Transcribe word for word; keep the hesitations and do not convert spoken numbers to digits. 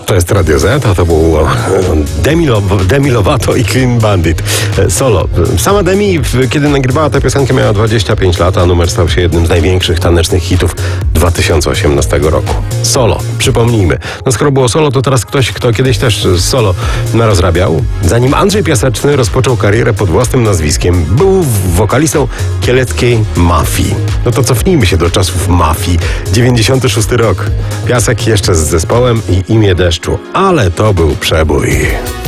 To jest Radio Z, a to był Demi, Lov- Demi Lovato i Clean Bandit. Solo. Sama Demi, kiedy nagrywała tę piosenkę, miała dwadzieścia pięć lat, a numer stał się jednym z największych tanecznych hitów dwa tysiące osiemnastego roku. Solo. Przypomnijmy. No skoro było solo, to teraz ktoś, kto kiedyś też solo narozrabiał. Zanim Andrzej Piaseczny rozpoczął karierę pod własnym nazwiskiem, był wokalistą kieleckiej Mafii. No to cofnijmy się do czasów Mafii. dziewięćdziesiąty szósty rok. Piasek jeszcze z zespołem i Imię deszczu. Ale to był przebój.